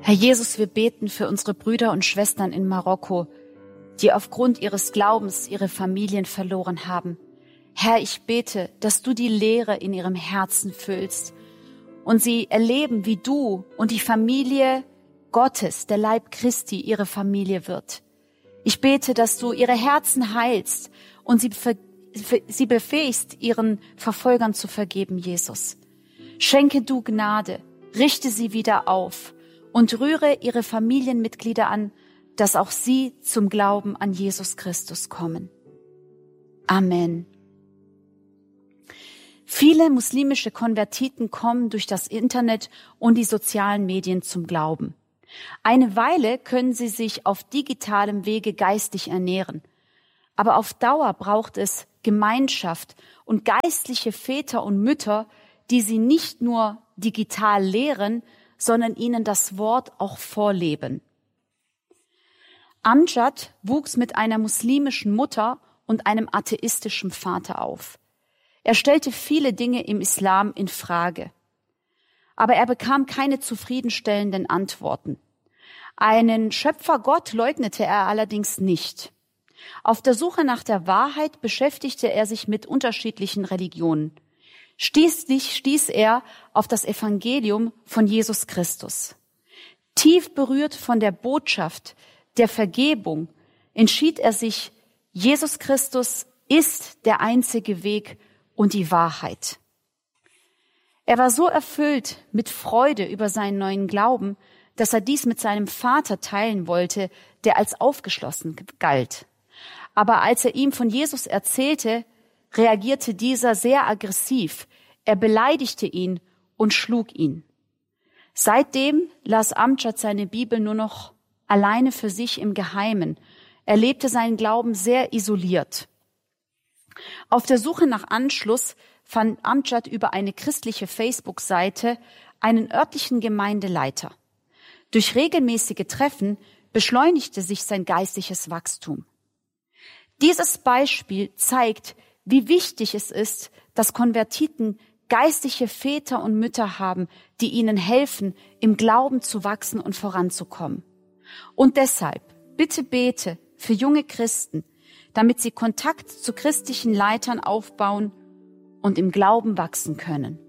Herr Jesus, wir beten für unsere Brüder und Schwestern in Marokko, die aufgrund ihres Glaubens ihre Familien verloren haben. Herr, ich bete, dass du die Leere in ihrem Herzen füllst und sie erleben, wie du und die Familie Gottes, der Leib Christi, ihre Familie wird. Ich bete, dass du ihre Herzen heilst und sie befähigst, ihren Verfolgern zu vergeben, Jesus. Schenke du Gnade, richte sie wieder auf und rühre ihre Familienmitglieder an, dass auch sie zum Glauben an Jesus Christus kommen. Amen. Viele muslimische Konvertiten kommen durch das Internet und die sozialen Medien zum Glauben. Eine Weile können sie sich auf digitalem Wege geistig ernähren. Aber auf Dauer braucht es Gemeinschaft und geistliche Väter und Mütter, die sie nicht nur digital lehren, sondern ihnen das Wort auch vorleben. Amjad wuchs mit einer muslimischen Mutter und einem atheistischen Vater auf. Er stellte viele Dinge im Islam in Frage. Aber er bekam keine zufriedenstellenden Antworten. Einen Schöpfergott leugnete er allerdings nicht. Auf der Suche nach der Wahrheit beschäftigte er sich mit unterschiedlichen Religionen. Schließlich stieß er auf das Evangelium von Jesus Christus. Tief berührt von der Botschaft der Vergebung entschied er sich, Jesus Christus ist der einzige Weg und die Wahrheit. Er war so erfüllt mit Freude über seinen neuen Glauben, dass er dies mit seinem Vater teilen wollte, der als aufgeschlossen galt. Aber als er ihm von Jesus erzählte, reagierte dieser sehr aggressiv. Er beleidigte ihn und schlug ihn. Seitdem las Amjad seine Bibel nur noch alleine für sich im Geheimen. Er lebte seinen Glauben sehr isoliert. Auf der Suche nach Anschluss fand Amjad über eine christliche Facebook-Seite einen örtlichen Gemeindeleiter. Durch regelmäßige Treffen beschleunigte sich sein geistliches Wachstum. Dieses Beispiel zeigt, wie wichtig es ist, dass Konvertiten geistliche Väter und Mütter haben, die ihnen helfen, im Glauben zu wachsen und voranzukommen. Und deshalb, bitte bete für junge Christen, damit sie Kontakt zu christlichen Leitern aufbauen und im Glauben wachsen können.